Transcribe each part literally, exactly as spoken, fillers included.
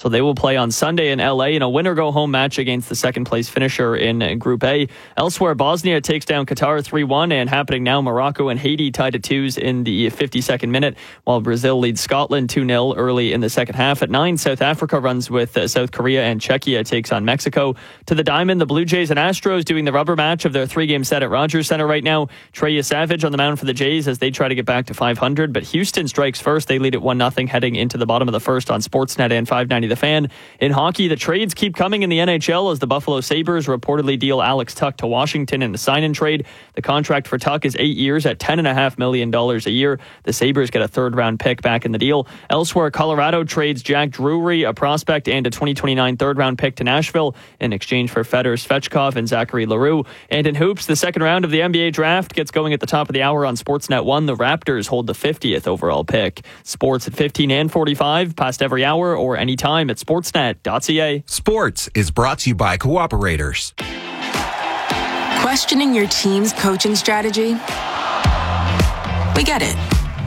So they will play on Sunday in L A in a winner-go-home match against the second-place finisher in Group A. Elsewhere, Bosnia takes down Qatar three one, and happening now, Morocco and Haiti tied at twos in the fifty-second minute, while Brazil leads Scotland two nil early in the second half. At nine, South Africa runs with uh, South Korea, and Czechia takes on Mexico. To the diamond, the Blue Jays and Astros doing the rubber match of their three-game set at Rogers Center right now. Trey Savage on the mound for the Jays as they try to get back to five hundred, but Houston strikes first. They lead at one nothing heading into the bottom of the first on Sportsnet and five ninety The Fan. In hockey, the trades keep coming in the N H L as the Buffalo Sabres reportedly deal Alex Tuch to Washington in a sign-in trade. The contract for Tuch is eight years at ten point five million dollars a year. The Sabres get a third-round pick back in the deal. Elsewhere, Colorado trades Jack Drury, a prospect, and a twenty twenty-nine third-round pick to Nashville in exchange for Fedor Svechkov and Zachary Leroux. And in hoops, the second round of the N B A draft gets going at the top of the hour on Sportsnet one. The Raptors hold the fiftieth overall pick. Sports at fifteen and forty-five, past every hour or anytime at sportsnet dot c a. Sports is brought to you by Cooperators. Questioning your team's coaching strategy? We get it.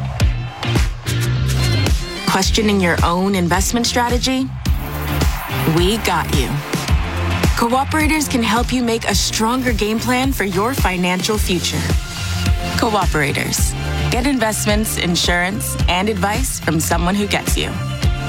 Questioning your own investment strategy? We got you. Cooperators can help you make a stronger game plan for your financial future. Cooperators. Get investments, insurance, and advice from someone who gets you.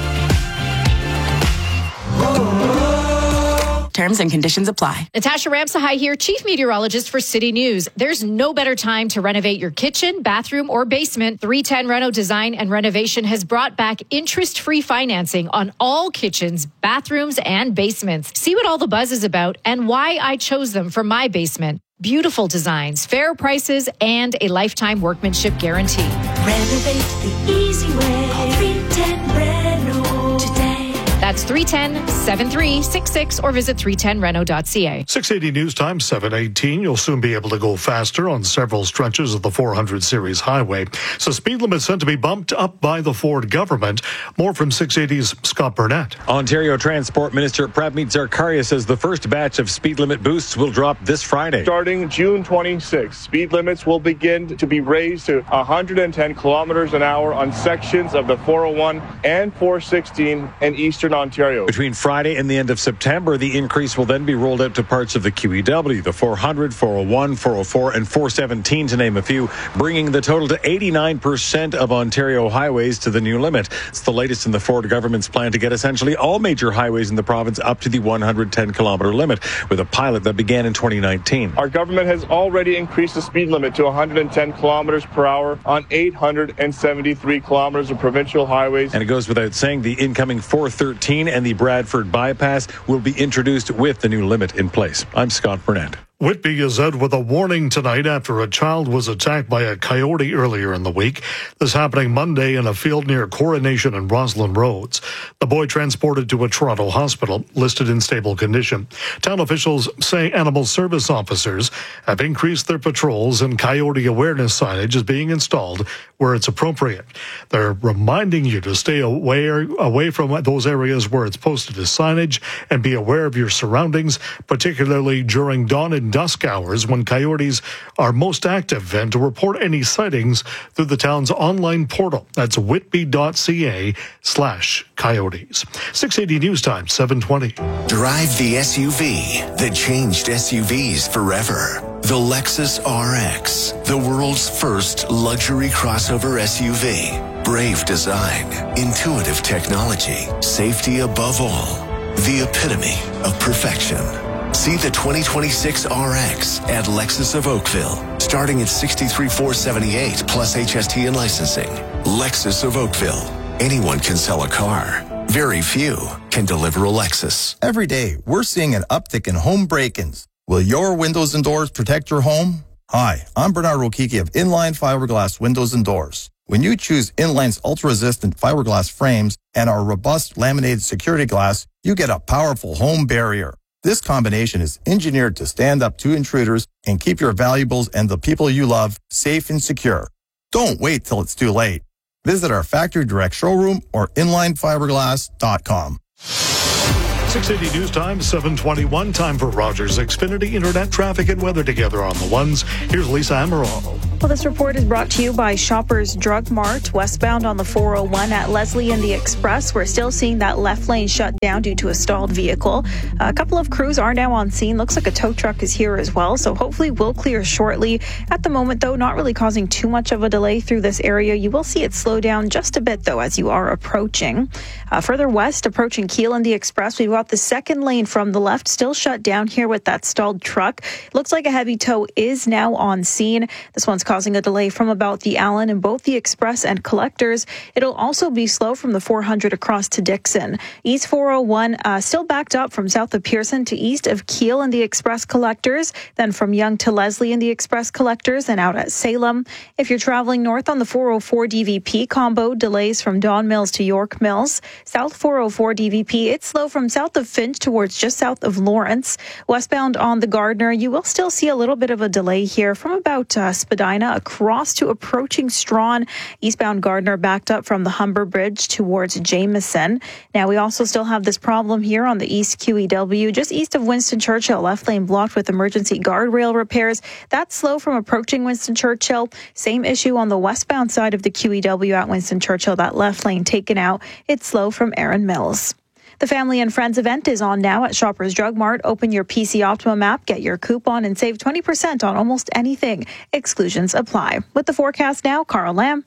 Terms and conditions apply. Natasha Ramsahai here, Chief Meteorologist for City News. There's no better time to renovate your kitchen, bathroom, or basement. three ten Reno Design and Renovation has brought back interest-free financing on all kitchens, bathrooms, and basements. See what all the buzz is about and why I chose them for my basement. Beautiful designs, fair prices, and a lifetime workmanship guarantee. Renovate the easy way. Call three ten Reno today. That's three one zero, seven three six six or visit three ten reno dot c a. six eighty News Time, seven eighteen. You'll soon be able to go faster on several stretches of the four hundred series highway. So speed limit set to be bumped up by the Ford government. More from six eighty's Scott Burnett. Ontario Transport Minister Prabmeet Zarkaria says the first batch of speed limit boosts will drop this Friday. Starting June twenty-sixth, speed limits will begin to be raised to one hundred ten kilometers an hour on sections of the four oh one and four sixteen in eastern Ontario. Between Friday and the end of September, the increase will then be rolled out to parts of the Q E W, the four hundred, four oh one, four oh four, and four seventeen, to name a few, bringing the total to eighty-nine percent of Ontario highways to the new limit. It's the latest in the Ford government's plan to get essentially all major highways in the province up to the one hundred ten kilometer limit, with a pilot that began in twenty nineteen. Our government has already increased the speed limit to one hundred ten kilometers per hour on eight hundred seventy-three kilometers of provincial highways. And it goes without saying, the incoming four thirteen and the Bradford bypass will be introduced with the new limit in place. I'm Scott Burnett. Whitby is out with a warning tonight after a child was attacked by a coyote earlier in the week. This happening Monday in a field near Coronation and Roslyn Roads. The boy transported to a Toronto hospital, listed in stable condition. Town officials say animal service officers have increased their patrols and coyote awareness signage is being installed where it's appropriate. They're reminding you to stay aware, away from those areas where it's posted as signage and be aware of your surroundings, particularly during dawn and dusk hours when coyotes are most active, and to report any sightings through the town's online portal. That's whitby.ca slash coyotes. six eighty News Time, seven twenty. Drive the S U V that changed S U Vs forever. The Lexus R X, the world's first luxury crossover S U V. Brave design, intuitive technology, safety above all. The epitome of perfection. See the twenty twenty-six R X at Lexus of Oakville, starting at sixty-three thousand four hundred seventy-eight dollars plus H S T and licensing. Lexus of Oakville. Anyone can sell a car. Very few can deliver a Lexus. Every day, we're seeing an uptick in home break-ins. Will your windows and doors protect your home? Hi, I'm Bernard Rokiki of Inline Fiberglass Windows and Doors. When you choose Inline's ultra-resistant fiberglass frames and our robust laminated security glass, you get a powerful home barrier. This combination is engineered to stand up to intruders and keep your valuables and the people you love safe and secure. Don't wait till it's too late. Visit our factory direct showroom or inline fiberglass dot com. six eighty News Time, seven twenty-one. Time for Rogers Xfinity Internet traffic and weather together on the ones. Here's Lisa Amaral. Well, this report is brought to you by Shoppers Drug Mart. Westbound on the four oh one at Leslie and the Express, we're still seeing that left lane shut down due to a stalled vehicle. A couple of crews are now on scene. Looks like a tow truck is here as well, so hopefully will clear shortly. At the moment, though, not really causing too much of a delay through this area. You will see it slow down just a bit, though, as you are approaching. Uh, further west, approaching Keele and the Express, we've got the second lane from the left still shut down here with that stalled truck. Looks like a heavy tow is now on scene. This one's causing a delay from about the Allen in both the Express and Collectors. It'll also be slow from the four hundred across to Dixon. East four oh one uh, still backed up from south of Pearson to east of Keele and the Express Collectors, then from Young to Leslie and the Express Collectors and out at Salem. If you're traveling north on the four oh four D V P combo, delays from Don Mills to York Mills. South four oh four D V P, it's slow from south of Finch towards just south of Lawrence. Westbound on the Gardner, you will still see a little bit of a delay here from about uh, Spadina across to approaching Strawn. Eastbound Gardner backed up from the Humber Bridge towards Jameson. Now, we also still have this problem here on the East Q E W, just east of Winston Churchill, left lane blocked with emergency guardrail repairs. That's slow from approaching Winston Churchill. Same issue on the westbound side of the Q E W at Winston Churchill, that left lane taken out. It's slow from Erin Mills. The Family and Friends event is on now at Shoppers Drug Mart. Open your P C Optimum app, get your coupon, and save twenty percent on almost anything. Exclusions apply. With the forecast now, Carl Lamb.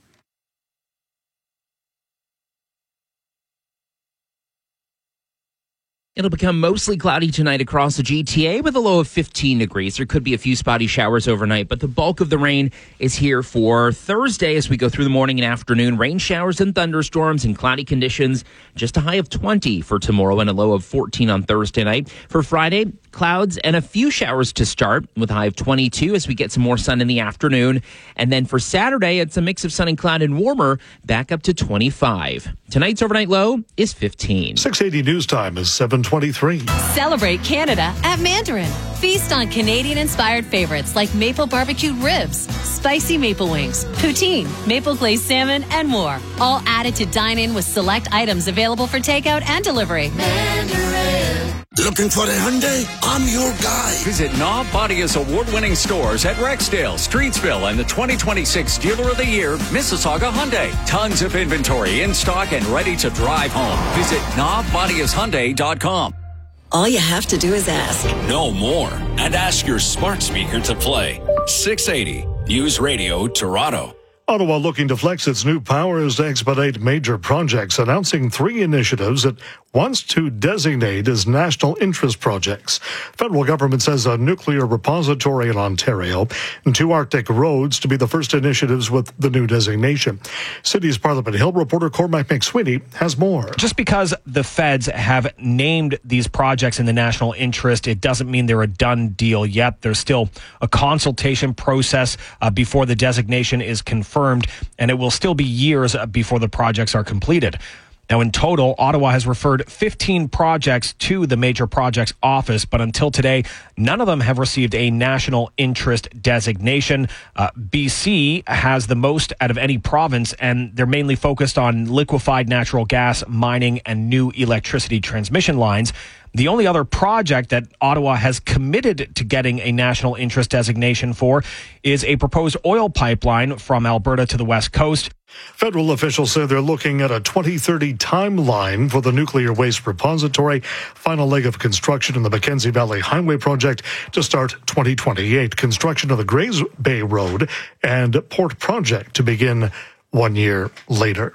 It'll become mostly cloudy tonight across the G T A with a low of fifteen degrees. There could be a few spotty showers overnight, but the bulk of the rain is here for Thursday as we go through the morning and afternoon. Rain showers and thunderstorms and cloudy conditions. Just a high of twenty for tomorrow and a low of fourteen on Thursday night. For Friday, clouds and a few showers to start with a high of twenty-two as we get some more sun in the afternoon. And then for Saturday, it's a mix of sun and cloud and warmer, back up to twenty-five. Tonight's overnight low is fifteen. six eighty news time is seven twenty-three. Celebrate Canada at Mandarin. Feast on Canadian-inspired favorites like maple barbecued ribs, spicy maple wings, poutine, maple glazed salmon, and more. All added to dine in with select items available for takeout and delivery. Mandarin. Looking for a Hyundai? I'm your guy. Visit Knob Bodia's award-winning stores at Rexdale, Streetsville, and the twenty twenty-six Dealer of the Year, Mississauga Hyundai. Tons of inventory in stock and ready to drive home. Visit knob bodias hyundai dot com. All you have to do is ask. No more. And ask your smart speaker to play. six eighty News Radio Toronto. Ottawa looking to flex its new powers to expedite major projects, announcing three initiatives it wants to designate as national interest projects. Federal government says a nuclear repository in Ontario and two Arctic roads to be the first initiatives with the new designation. City's Parliament Hill reporter Cormac McSweeney has more. Just because the feds have named these projects in the national interest, it doesn't mean they're a done deal yet. There's still a consultation process uh, before the designation is confirmed, and it will still be years before the projects are completed. Now, in total, Ottawa has referred fifteen projects to the Major Projects Office, but until today, none of them have received a national interest designation. Uh, B C has the most out of any province, and they're mainly focused on liquefied natural gas, mining, and new electricity transmission lines. The only other project that Ottawa has committed to getting a national interest designation for is a proposed oil pipeline from Alberta to the West Coast. Federal officials say they're looking at a twenty thirty timeline for the nuclear waste repository, final leg of construction in the Mackenzie Valley Highway project to start twenty twenty-eight. Construction of the Grays Bay Road and Port project to begin one year later.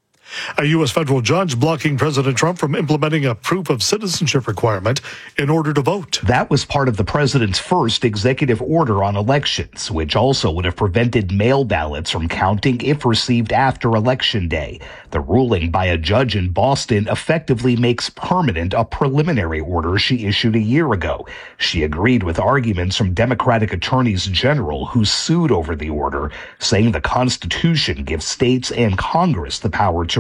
A U S federal judge blocking President Trump from implementing a proof of citizenship requirement in order to vote. That was part of the president's first executive order on elections, which also would have prevented mail ballots from counting if received after Election Day. The ruling by a judge in Boston effectively makes permanent a preliminary order she issued a year ago. She agreed with arguments from Democratic attorneys general who sued over the order, saying the Constitution gives states and Congress the power to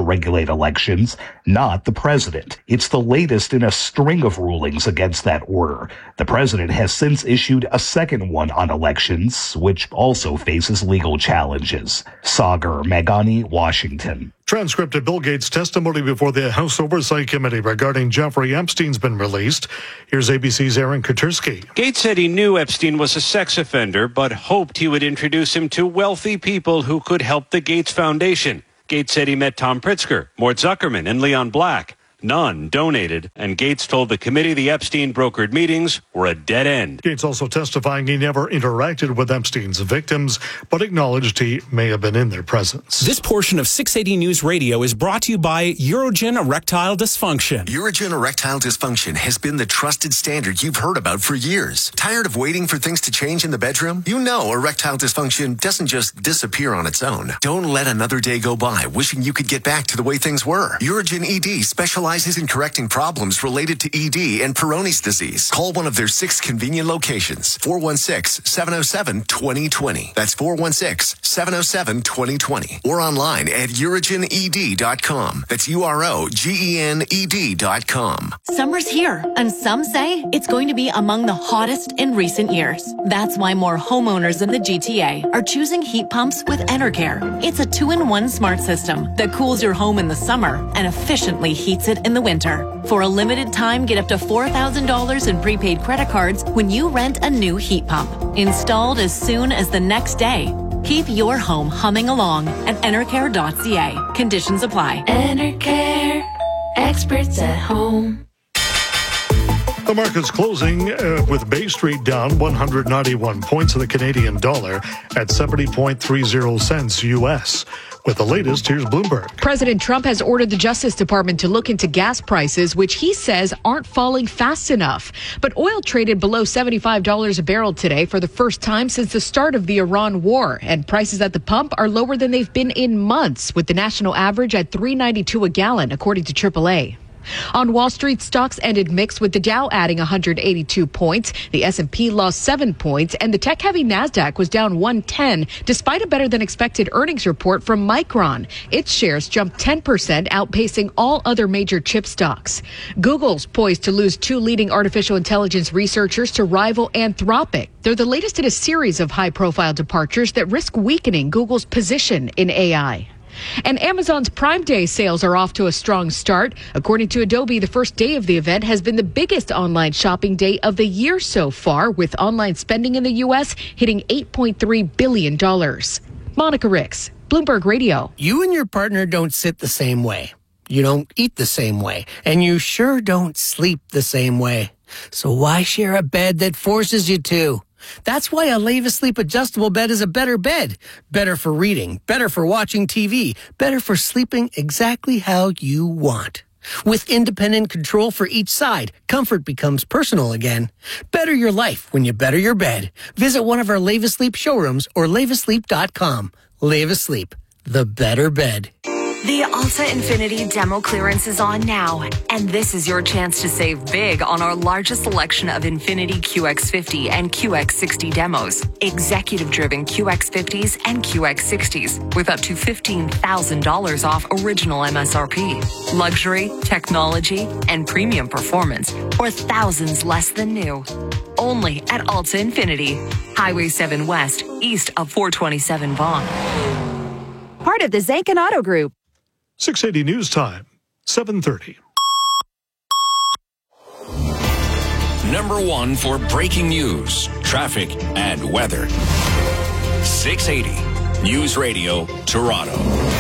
regulate elections, not the president. It's the latest in a string of rulings against that order. The president has since issued a second one on elections, which also faces legal challenges. Sagar Meghani, Washington. Transcript of Bill Gates' testimony before the House Oversight Committee regarding Jeffrey Epstein's been released. Here's A B C's Aaron Katersky. Gates said he knew Epstein was a sex offender, but hoped he would introduce him to wealthy people who could help the Gates Foundation. Gates said he met Tom Pritzker, Mort Zuckerman, and Leon Black. None donated, and Gates told the committee the Epstein brokered meetings were a dead end. Gates also testifying he never interacted with Epstein's victims, but acknowledged he may have been in their presence. This portion of six eighty News Radio is brought to you by Urogen Erectile Dysfunction. Urogen Erectile Dysfunction has been the trusted standard you've heard about for years. Tired of waiting for things to change in the bedroom? You know erectile dysfunction doesn't just disappear on its own. Don't let another day go by wishing you could get back to the way things were. Urogen E D specializes in correcting problems related to E D and Peyronie's disease. Call one of their six convenient locations. four one six, seven oh seven, two oh two oh. That's four one six, seven oh seven, two oh two oh. Or online at urogen e d dot com. That's U R O G E N E D dot com. Summer's here, and some say it's going to be among the hottest in recent years. That's why more homeowners in the G T A are choosing heat pumps with Enercare. It's a two-in-one smart system that cools your home in the summer and efficiently heats it in the winter. For a limited time, get up to four thousand dollars in prepaid credit cards when you rent a new heat pump. Installed as soon as the next day. Keep your home humming along at enercare dot c a. Conditions apply. Enercare, experts at home. The market's closing uh, with Bay Street down one hundred ninety-one points of the Canadian dollar at seventy point three zero cents U S. With the latest, here's Bloomberg. President Trump has ordered the Justice Department to look into gas prices, which he says aren't falling fast enough. But oil traded below seventy-five dollars a barrel today for the first time since the start of the Iran war. And prices at the pump are lower than they've been in months, with the national average at three ninety-two a gallon, according to triple A. On Wall Street, stocks ended mixed, with the Dow adding one hundred eighty-two points. The S and P lost seven points, and the tech-heavy Nasdaq was down one ten, despite a better-than-expected earnings report from Micron. Its shares jumped ten percent, outpacing all other major chip stocks. Google's poised to lose two leading artificial intelligence researchers to rival Anthropic. They're the latest in a series of high-profile departures that risk weakening Google's position in A I. And Amazon's Prime Day sales are off to a strong start. According to Adobe, the first day of the event has been the biggest online shopping day of the year so far, with online spending in the U S hitting eight point three billion dollars. Monica Ricks, Bloomberg Radio. You and your partner don't sit the same way. You don't eat the same way. And you sure don't sleep the same way. So why share a bed that forces you to? That's why a Leva Sleep adjustable bed is a better bed. Better for reading, better for watching T V, better for sleeping exactly how you want. With independent control for each side, comfort becomes personal again. Better your life when you better your bed. Visit one of our Leva Sleep showrooms or leva sleep dot com. Leva Sleep, the better bed. The Alta Infinity demo clearance is on now, and this is your chance to save big on our largest selection of Infinity Q X fifty and Q X sixty demos. Executive-driven Q X fifties and Q X sixties with up to fifteen thousand dollars off original M S R P. Luxury, technology, and premium performance, or thousands less than new. Only at Alta Infinity, Highway seven West, east of four twenty-seven Vaughan. Part of the Zankin Auto Group. six eighty News Time, seven thirty. Number one for breaking news, traffic, and weather. six eighty News Radio, Toronto.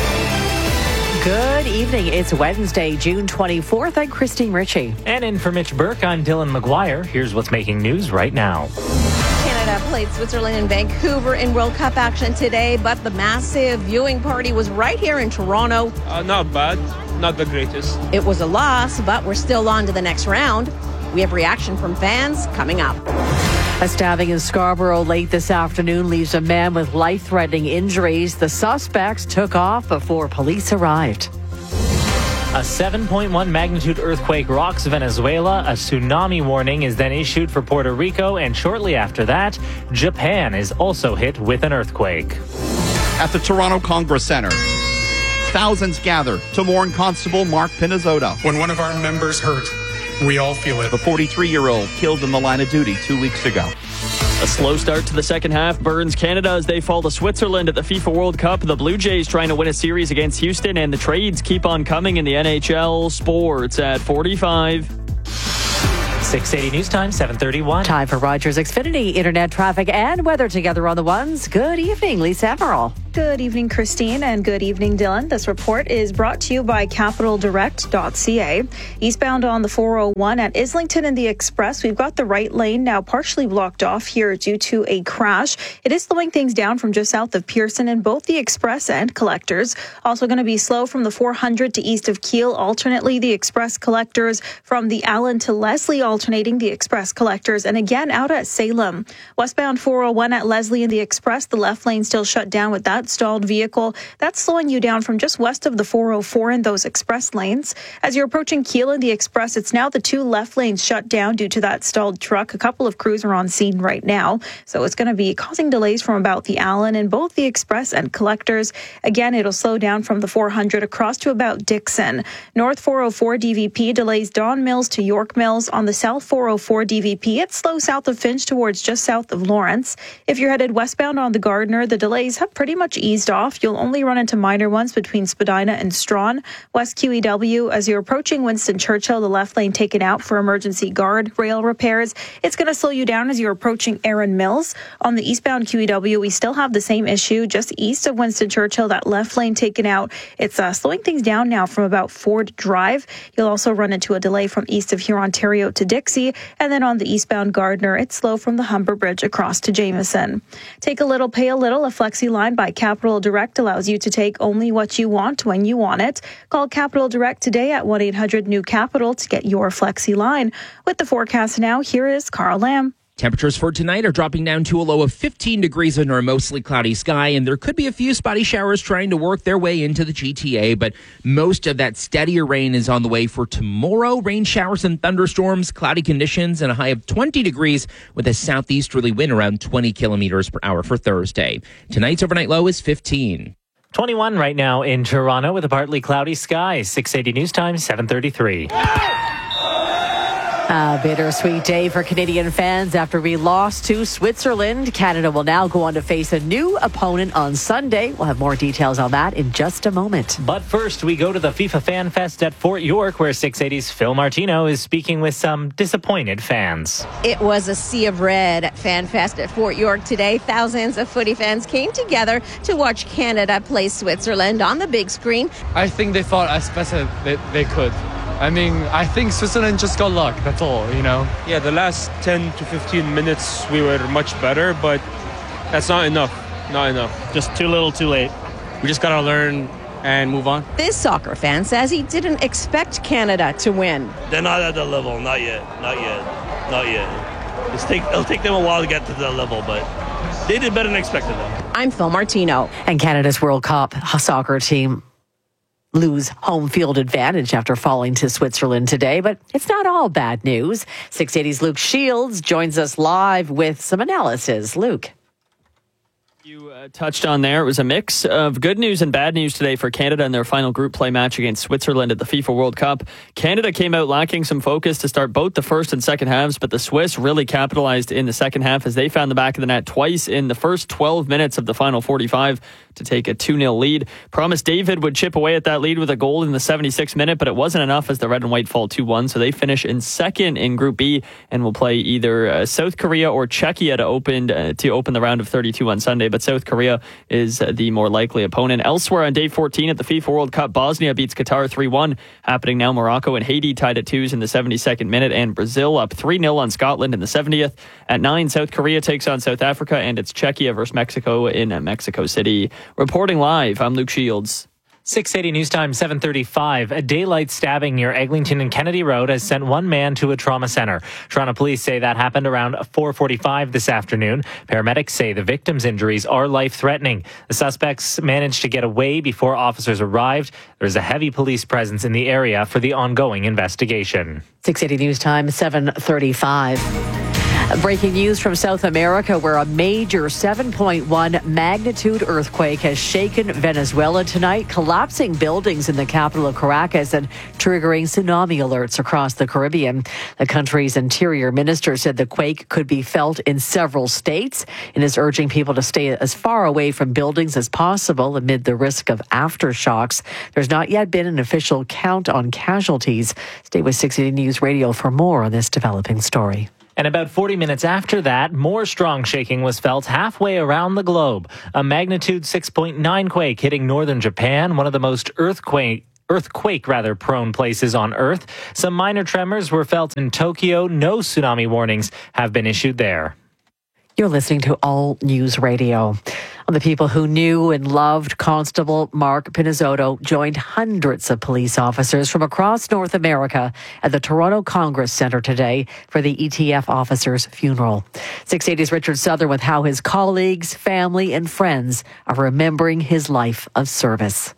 Good evening. It's Wednesday, June twenty-fourth. I'm Christine Ritchie. And in for Mitch Burke, I'm Dylan McGuire. Here's what's making news right now. Canada played Switzerland in Vancouver in World Cup action today, but the massive viewing party was right here in Toronto. Uh, not bad. Not the greatest. It was a loss, but we're still on to the next round. We have reaction from fans coming up. A stabbing in Scarborough late this afternoon leaves a man with life-threatening injuries. The suspects took off before police arrived. A seven point one magnitude earthquake rocks Venezuela. A tsunami warning is then issued for Puerto Rico, and shortly after that, Japan is also hit with an earthquake. At the Toronto Congress Centre, thousands gather to mourn Constable Mark Pinizzota. When one of our members hurt, we all feel it. The forty-three-year-old killed in the line of duty two weeks ago. A slow start to the second half burns Canada as they fall to Switzerland at the FIFA World Cup. The Blue Jays trying to win a series against Houston, and the trades keep on coming in the N H L. Sports at forty-five. six eighty News Time, seven thirty-one. Time for Rogers Xfinity internet traffic and weather together on the ones. Good evening, Lisa Emerald. Good evening, Christine, and good evening, Dylan. This report is brought to you by capital direct dot c a. Eastbound on the four oh one at Islington and the Express, we've got the right lane now partially blocked off here due to a crash. It is slowing things down from just south of Pearson in both the Express and Collectors. Also going to be slow from the four hundred to east of Kiel, alternately the Express Collectors, from the Allen to Leslie, alternating the Express Collectors, and again out at Salem. Westbound four oh one at Leslie and the Express, the left lane still shut down with that stalled vehicle. That's slowing you down from just west of the four oh four in those express lanes. As you're approaching Kiel in the Express, it's now the two left lanes shut down due to that stalled truck. A couple of crews are on scene right now, so it's going to be causing delays from about the Allen in both the Express and Collectors. Again, it'll slow down from the four hundred across to about Dixon. North four oh four D V P delays Don Mills to York Mills. On the South four oh four D V P, it's slow south of Finch towards just south of Lawrence. If you're headed westbound on the Gardiner, the delays have pretty much eased off. You'll only run into minor ones between Spadina and Strawn. West Q E W, as you're approaching Winston Churchill, the left lane taken out for emergency guard rail repairs. It's going to slow you down as you're approaching Erin Mills. On the eastbound Q E W, we still have the same issue just east of Winston Churchill, that left lane taken out. It's uh, slowing things down now from about Ford Drive. You'll also run into a delay from east of Hurontario to Dixie. And then on the eastbound Gardiner, it's slow from the Humber Bridge across to Jameson. Take a little, pay a little. A Flexi line by Capital Direct allows you to take only what you want when you want it. Call Capital Direct today at one eight hundred new capital to get your Flexi line. With the forecast now, here is Carl Lamb. Temperatures for tonight are dropping down to a low of fifteen degrees under a mostly cloudy sky, and there could be a few spotty showers trying to work their way into the G T A, but most of that steadier rain is on the way for tomorrow. Rain showers and thunderstorms, cloudy conditions, and a high of twenty degrees with a southeasterly wind around twenty kilometers per hour for Thursday. Tonight's overnight low is fifteen. twenty-one right now in Toronto with a partly cloudy sky. six eighty News Time, seven thirty-three. A bittersweet day for Canadian fans after we lost to Switzerland. Canada will now go on to face a new opponent on Sunday. We'll have more details on that in just a moment. But first, we go to the FIFA Fan Fest at Fort York, where six eighty's Phil Martino is speaking with some disappointed fans. It was a sea of red at Fan Fest at Fort York today. Thousands of footy fans came together to watch Canada play Switzerland on the big screen. I think they fought as best as they, they could. I mean, I think Switzerland just got luck, that's all, you know? Yeah, the last ten to fifteen minutes we were much better, but that's not enough. Not enough. Just too little, too late. We just got to learn and move on. This soccer fan says he didn't expect Canada to win. They're not at that level, not yet, not yet, not yet. It's take, it'll take them a while to get to that level, but they did better than expected them. I'm Phil Martino. And Canada's World Cup soccer team lose home field advantage after falling to Switzerland today, but it's not all bad news. six eighty's Luke Shields joins us live with some analysis. Luke. You uh, touched on there. It was a mix of good news and bad news today for Canada in their final group play match against Switzerland at the FIFA World Cup. Canada came out lacking some focus to start both the first and second halves, but the Swiss really capitalized in the second half as they found the back of the net twice in the first twelve minutes of the final forty-five to take a two nil lead. Promise David would chip away at that lead with a goal in the seventy-sixth minute, but it wasn't enough as the red and white fall two one, so they finish in second in Group B and will play either uh, South Korea or Czechia to open uh, to open the round of thirty-two on Sunday, but South Korea is uh, the more likely opponent. Elsewhere on day fourteen at the FIFA World Cup, Bosnia beats Qatar three one. Happening now, Morocco and Haiti tied at twos in the seventy-second minute, and Brazil up three nil on Scotland in the seventieth. At nine, South Korea takes on South Africa, and it's Czechia versus Mexico in uh, Mexico City. Reporting live, I'm Luke Shields. six eighty News Time, seven thirty-five. A daylight stabbing near Eglinton and Kennedy Road has sent one man to a trauma center. Toronto police say that happened around four forty-five this afternoon. Paramedics say the victim's injuries are life-threatening. The suspects managed to get away before officers arrived. There's a heavy police presence in the area for the ongoing investigation. six eighty News Time, seven thirty-five. Breaking news from South America, where a major seven point one magnitude earthquake has shaken Venezuela tonight, collapsing buildings in the capital of Caracas and triggering tsunami alerts across the Caribbean. The country's interior minister said the quake could be felt in several states and is urging people to stay as far away from buildings as possible amid the risk of aftershocks. There's not yet been an official count on casualties. Stay with six eighty News Radio for more on this developing story. And about forty minutes after that, more strong shaking was felt halfway around the globe. A magnitude six point nine quake hitting northern Japan, one of the most earthquake earthquake rather prone places on Earth. Some minor tremors were felt in Tokyo. No tsunami warnings have been issued there. You're listening to All News Radio. The people who knew and loved Constable Mark Pinizzotto joined hundreds of police officers from across North America at the Toronto Congress Centre today for the E T F officer's funeral. six eighty's Richard Southern with how his colleagues, family and friends are remembering his life of service.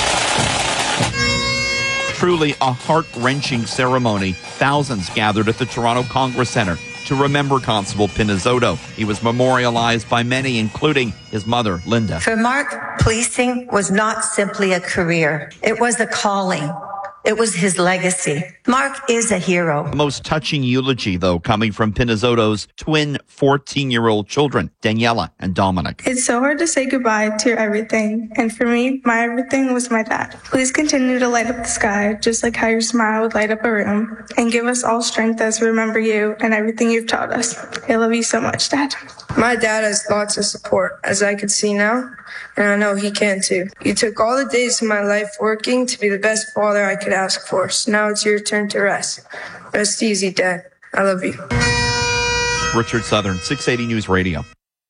Truly a heart-wrenching ceremony. Thousands gathered at the Toronto Congress Centre to remember Constable Pinizzotto. He was memorialized by many, including his mother, Linda. For Mark, policing was not simply a career. It was a calling. It was his legacy. Mark is a hero. The most touching eulogy, though, coming from Pinizzotto's twin fourteen-year-old children, Daniela and Dominic. It's so hard to say goodbye to your everything. And for me, my everything was my dad. Please continue to light up the sky, just like how your smile would light up a room. And give us all strength as we remember you and everything you've taught us. I love you so much, Dad. My dad has lots of support, as I can see now, and I know he can too. You took all the days of my life working to be the best father I could ask for, so now it's your turn to rest. Rest easy, Dad. I love you. Richard Southern, six eighty News Radio.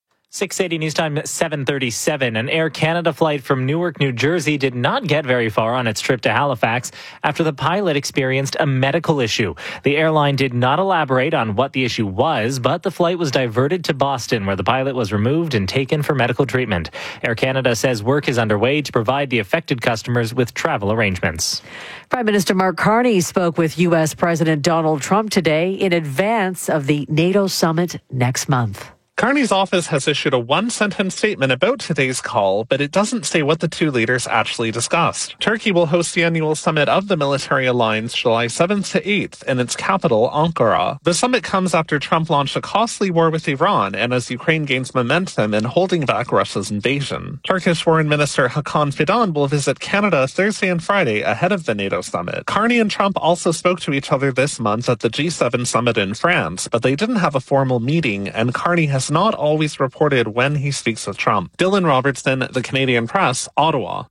six eighty News Time, seven thirty-seven. An Air Canada flight from Newark, New Jersey did not get very far on its trip to Halifax after the pilot experienced a medical issue. The airline did not elaborate on what the issue was, but the flight was diverted to Boston, where the pilot was removed and taken for medical treatment. Air Canada says work is underway to provide the affected customers with travel arrangements. Prime Minister Mark Carney spoke with U S President Donald Trump today in advance of the NATO summit next month. Carney's office has issued a one-sentence statement about today's call, but it doesn't say what the two leaders actually discussed. Turkey will host the annual summit of the military alliance July seventh to eighth in its capital, Ankara. The summit comes after Trump launched a costly war with Iran and as Ukraine gains momentum in holding back Russia's invasion. Turkish Foreign Minister Hakan Fidan will visit Canada Thursday and Friday ahead of the NATO summit. Carney and Trump also spoke to each other this month at the G seven summit in France, but they didn't have a formal meeting, and Carney has not always reported when he speaks with Trump. Dylan Robertson, The Canadian Press, Ottawa.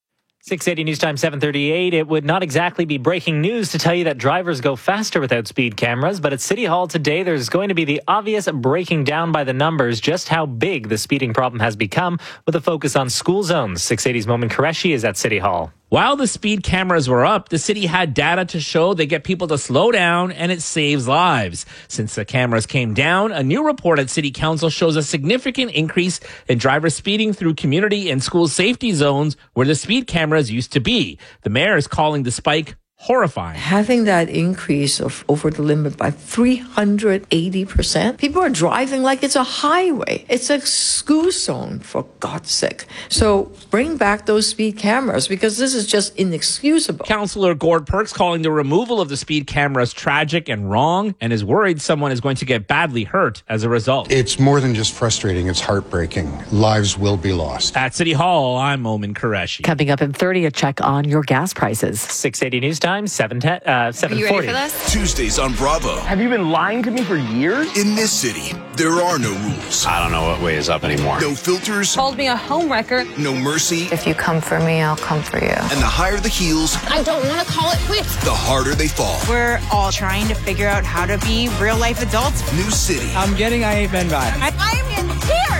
six eighty News Time, seven thirty-eight. It would not exactly be breaking news to tell you that drivers go faster without speed cameras, but at City Hall today, there's going to be the obvious breaking down by the numbers just how big the speeding problem has become, with a focus on school zones. six eighty's Momin Qureshi is at City Hall. While the speed cameras were up, the city had data to show they get people to slow down and it saves lives. Since the cameras came down, a new report at City Council shows a significant increase in drivers speeding through community and school safety zones where the speed cameras used to be. The mayor is calling the spike horrifying. Having that increase of over the limit by three hundred eighty percent, people are driving like it's a highway. It's a school zone, for God's sake. So bring back those speed cameras, because this is just inexcusable. Councillor Gord Perks calling the removal of the speed cameras tragic and wrong, and is worried someone is going to get badly hurt as a result. It's more than just frustrating, it's heartbreaking. Lives will be lost. At City Hall, I'm Momin Qureshi. Coming up in thirty, a check on your gas prices. six eighty News Time, seven ten, uh, seven forty. Are you ready for this? Tuesdays on Bravo. Have you been lying to me for years? In this city, there are no rules. I don't know what way is up anymore. No filters. Called me a homewrecker. No mercy. If you come for me, I'll come for you. And the higher the heels, I don't want to call it quits. The harder they fall. We're all trying to figure out how to be real life adults. New city. I'm getting I Hate Men vibes. I, I am in tears.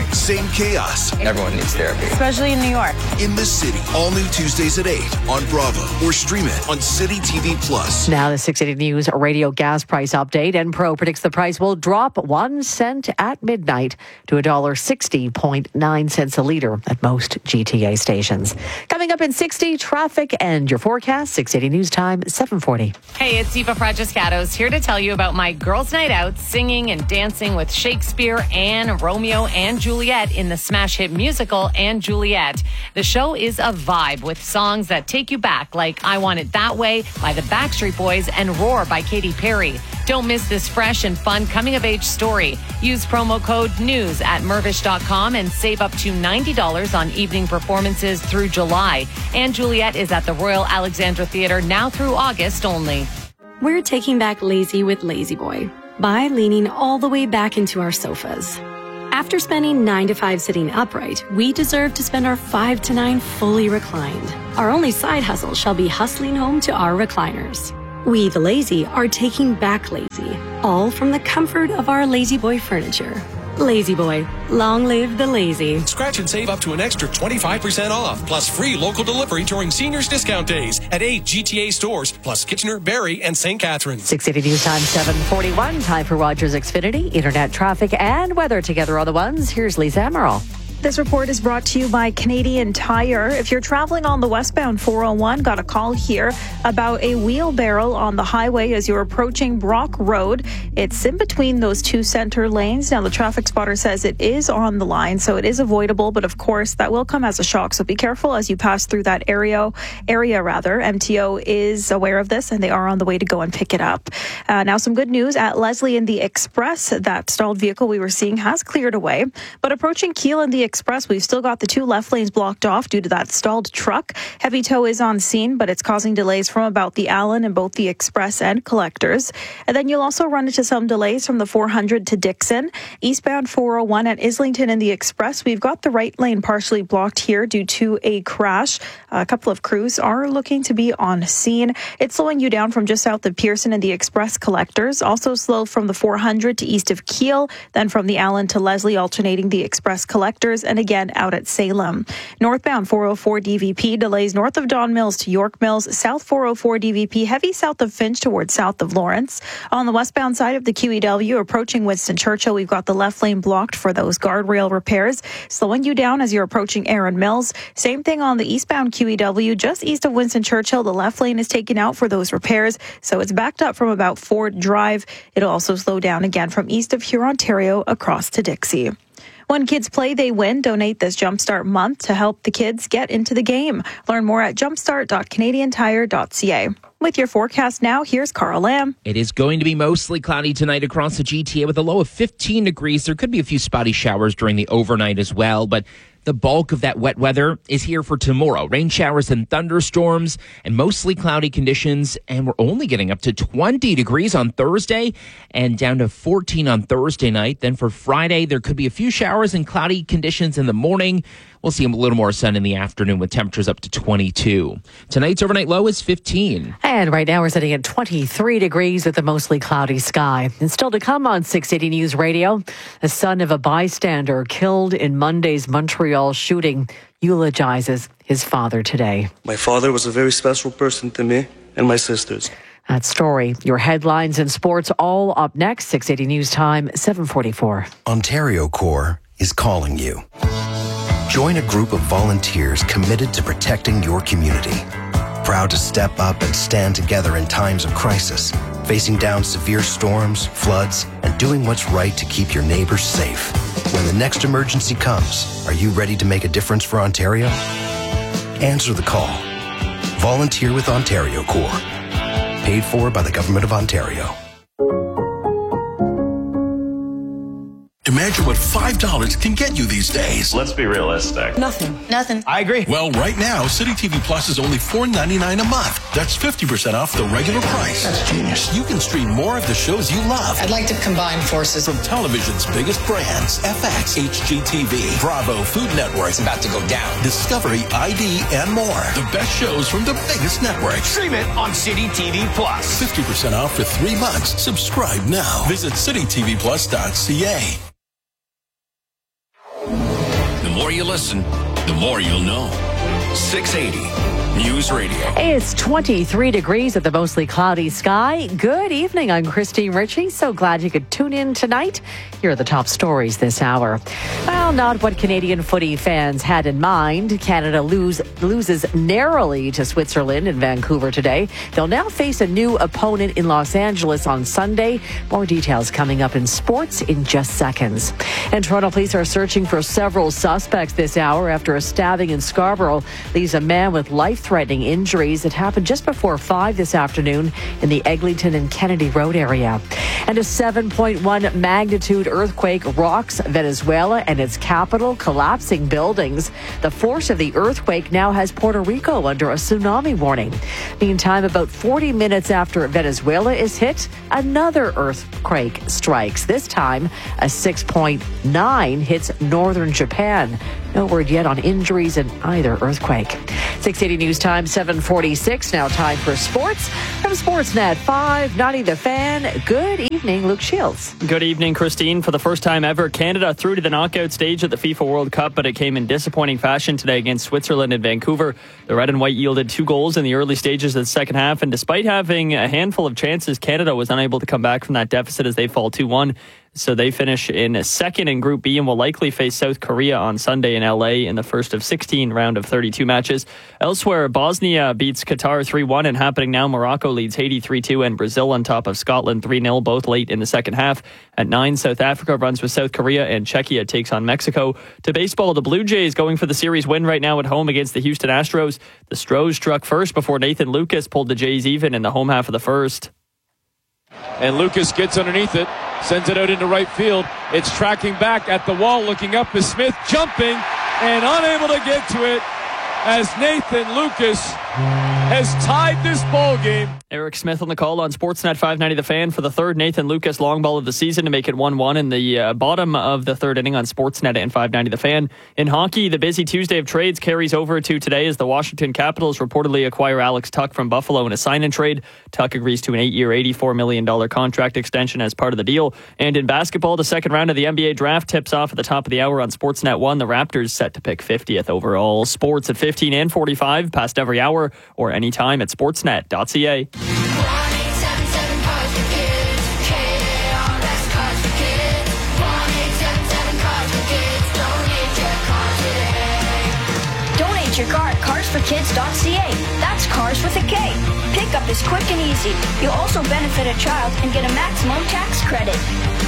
Same chaos. Everyone needs therapy. Especially in New York. In the City. All new Tuesdays at eight on Bravo or stream it on City T V Plus. Now the six eighty News radio gas price update. Enpro predicts the price will drop one cent at midnight to one dollar sixty point nine cents a litre at most G T A stations. Coming up in sixty, traffic and your forecast. six eighty News Time, seven forty. Hey, it's Eva Francescatos here to tell you about my girls' night out, singing and dancing with Shakespeare and Romeo and Juliet in the smash hit musical and Juliet. The show is a vibe with songs that take you back, like I Want It That Way by the Backstreet Boys and Roar by Katy Perry. Don't miss this fresh and fun coming-of-age story. Use promo code NEWS at Mervish dot com and save up to ninety dollars on evening performances through July. And Juliet is at the Royal Alexandra Theatre now through August only. We're taking back lazy with Lazy Boy by leaning all the way back into our sofas. After spending nine to five sitting upright, we deserve to spend our five to nine fully reclined. Our only side hustle shall be hustling home to our recliners. We, the lazy, are taking back lazy, all from the comfort of our Lazy Boy furniture. Lazy Boy, long live the lazy. Scratch and save up to an extra twenty-five percent off, plus free local delivery during seniors discount days at eight G T A stores, plus Kitchener, Barrie, and Saint Catharines. six eighty News Time, seven forty-one. Time for Rogers Xfinity, internet traffic and weather together on the ones. Here's Lisa Emerald. This report is brought to you by Canadian Tire. If you're traveling on the westbound four oh one, got a call here about a wheelbarrow on the highway as you're approaching Brock Road. It's in between those two center lanes. Now, the traffic spotter says it is on the line, so it is avoidable, but of course, that will come as a shock. So be careful as you pass through that area. Area rather. M T O is aware of this, and they are on the way to go and pick it up. Uh, now, some good news at Leslie in the Express. That stalled vehicle we were seeing has cleared away, but approaching Kiel in the Express, we've still got the two left lanes blocked off due to that stalled truck. Heavy tow is on scene, but it's causing delays from about the Allen in both the Express and Collectors. And then you'll also run into some delays from the four hundred to Dixon. Eastbound four oh one at Islington in the Express, we've got the right lane partially blocked here due to a crash. A couple of crews are looking to be on scene. It's slowing you down from just south of Pearson in the Express Collectors. Also slow from the four hundred to east of Kiel, then from the Allen to Leslie alternating the Express Collectors, and again out at Salem. Northbound four oh four D V P delays north of Don Mills to York Mills. South four oh four D V P heavy south of Finch towards south of Lawrence. On the westbound side of the Q E W approaching Winston Churchill, we've got the left lane blocked for those guardrail repairs, slowing you down as you're approaching Aaron Mills. Same thing on the eastbound Q E W just east of Winston Churchill. The left lane is taken out for those repairs, so it's backed up from about Ford Drive. It'll also slow down again from east of Hurontario across to Dixie. When kids play, they win. Donate this Jumpstart month to help the kids get into the game. Learn more at jumpstart dot canadian tire dot c a. With your forecast now, here's Carl Lamb. It is going to be mostly cloudy tonight across the G T A with a low of fifteen degrees. There could be a few spotty showers during the overnight as well, but the bulk of that wet weather is here for tomorrow. Rain showers and thunderstorms and mostly cloudy conditions. And we're only getting up to twenty degrees on Thursday and down to fourteen on Thursday night. Then for Friday, there could be a few showers and cloudy conditions in the morning. We'll see a little more sun in the afternoon with temperatures up to twenty-two. Tonight's overnight low is fifteen. And right now we're sitting at twenty-three degrees with a mostly cloudy sky. And still to come on six eighty News Radio, the son of a bystander killed in Monday's Montreal shooting eulogizes his father today. My father was a very special person to me and my sisters. That story, your headlines and sports all up next. six eighty News Time, seven forty-four. Ontario Corps is calling you. Join a group of volunteers committed to protecting your community. Proud to step up and stand together in times of crisis, facing down severe storms, floods, and doing what's right to keep your neighbors safe. When the next emergency comes, are you ready to make a difference for Ontario? Answer the call. Volunteer with Ontario Corps. Paid for by the Government of Ontario. Imagine what five dollars can get you these days. Let's be realistic. Nothing. Nothing. I agree. Well, right now, City T V Plus is only four ninety-nine a month. That's fifty percent off the regular price. That's genius. You can stream more of the shows you love. I'd like to combine forces. From television's biggest brands, F X, H G T V, Bravo, Food Network. It's about to go down. Discovery, I D, and more. The best shows from the biggest networks. Stream it on City T V Plus. fifty percent off for three months. Subscribe now. Visit city t v plus dot c a. more you listen, the more you'll know. six eighty News Radio. It's twenty-three degrees at the mostly cloudy sky. Good evening. I'm Christine Ritchie. So glad you could tune in tonight. Here are the top stories this hour. Well, not what Canadian footy fans had in mind. Canada lose, loses narrowly to Switzerland in Vancouver today. They'll now face a new opponent in Los Angeles on Sunday. More details coming up in sports in just seconds. And Toronto police are searching for several suspects this hour after a stabbing in Scarborough leaves a man with life-threatening injuries. It happened just before five this afternoon in the Eglinton and Kennedy Road area. And a seven point one magnitude earthquake rocks Venezuela and its capital, collapsing buildings. The force of the earthquake now has Puerto Rico under a tsunami warning. Meantime, about forty minutes after Venezuela is hit, another earthquake strikes. This time, a six point nine hits northern Japan. No word yet on injuries in either earthquake. six eighty News Time, seven forty-six. Now time for sports. From Sportsnet five ninety The Fan. Good evening, Luke Shields. Good evening, Christine. For the first time ever, Canada through to the knockout stage at the FIFA World Cup, but it came in disappointing fashion today against Switzerland in Vancouver. The red and white yielded two goals in the early stages of the second half, and despite having a handful of chances, Canada was unable to come back from that deficit as they fall two one. So they finish in second in Group B and will likely face South Korea on Sunday in L A in the first of sixteen round of thirty-two matches. Elsewhere, Bosnia beats Qatar three one, and happening now, Morocco leads Haiti three two and Brazil on top of Scotland three nil, both late in the second half. At nine, South Africa runs with South Korea and Czechia takes on Mexico. To baseball, the Blue Jays going for the series win right now at home against the Houston Astros. The Stros struck first before Nathan Lucas pulled the Jays even in the home half of the first. And Lucas gets underneath it, sends it out into right field. It's tracking back at the wall, looking up is Smith, jumping and unable to get to it as Nathan Lucas has tied this ball game. Eric Smith on the call on Sportsnet five ninety The Fan for the third Nathan Lucas long ball of the season to make it one one in the uh, bottom of the third inning on Sportsnet and five ninety The Fan. In hockey, the busy Tuesday of trades carries over to today as the Washington Capitals reportedly acquire Alex Tuch from Buffalo in a sign-and-trade. Tuch agrees to an eight-year, eighty-four million dollars contract extension as part of the deal. And in basketball, the second round of the N B A draft tips off at the top of the hour on Sportsnet one. The Raptors set to pick fiftieth overall. Sports at fifteen and forty-five, past every hour, or anytime at sportsnet dot c a. Your car at cars for kids dot c a. That's cars with a K. Pickup is quick and easy. You'll also benefit a child and get a maximum tax credit.